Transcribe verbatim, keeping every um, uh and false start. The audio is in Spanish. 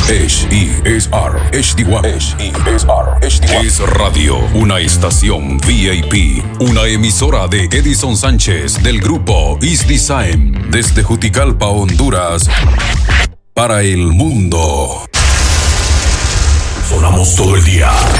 H E S R H D one. H E S R H D one. Es Radio, una estación V I P, una emisora de Edison Sánchez del grupo Is Design, desde Juticalpa, Honduras, para el mundo. Sonamos todo el día.